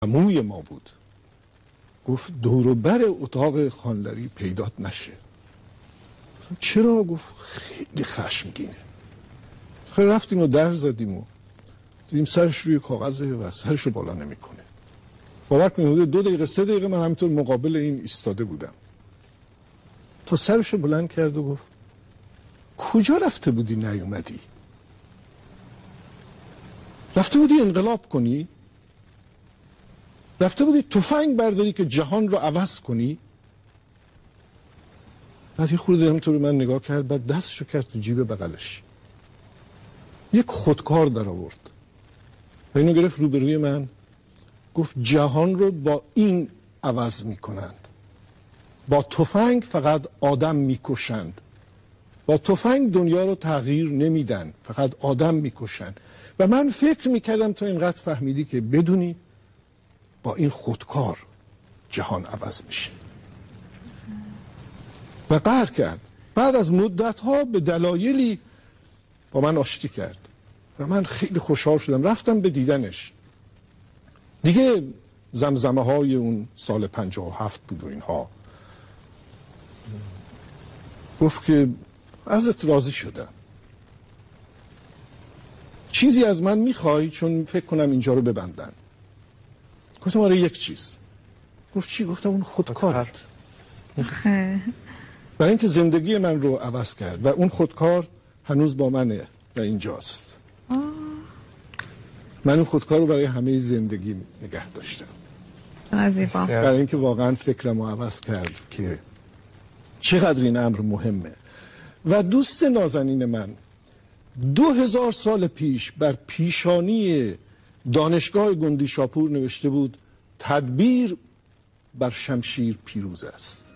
عموی ما بود، گفت دوروبر اتاق خانلری پیدات نشه. چرا؟ گفت خیلی خشمگینه. خیلی رفتیم و در زدیم و دیدیم سرش روی کاغذه و سرش رو بالا نمیکنه. باور کنید 2 دقیقه 3 دقیقه من همینطور مقابل این ایستاده بودم تا سرش رو بلند کرد و گفت کجا رفته بودی نیومدی؟ رفته بودی انقلاب کنی؟ رفته بودی تفنگ برداری که جهان رو عوض کنی؟ بعد یه خورده همینطور من نگاه کرد، بعد دستشو کرد تو جیب بغلش، یک خودکار در آورد و اینو گرفت روبروی من، گفت جهان رو با این عوض میکنند. با تفنگ فقط آدم میکشند، با تفنگ دنیا رو تغییر نمیدن، فقط آدم میکشند. و من فکر میکردم تو اینقدر فهمیدی که بدونی با این خودکار جهان عوض میشه. و قهر کرد. بعد از مدت‌ها به دلایلی با من آشتی کرد و من خیلی خوشحال شدم، رفتم به دیدنش. دیگه زمزمه های اون سال 57 بود و اینها. گفت که ازت راضی شدم، چیزی از من میخوای؟ چون فکر کنم اینجا رو ببندن. گفتم آره یک چیز. گفت چی؟ گفتم اون خودکارت. برای اینکه زندگی من رو عوض کرد و اون خودکار هنوز با منه و اینجاست. من اون خودکار رو برای همه زندگی نگه داشتم. برای اینکه واقعا فکرم رو عوض کرد که چقدر این امر مهمه. و دوست نازنین من 2000 سال پیش بر پیشانی دانشگاه گندی شاپور نوشته بود تدبیر بر شمشیر پیروز است.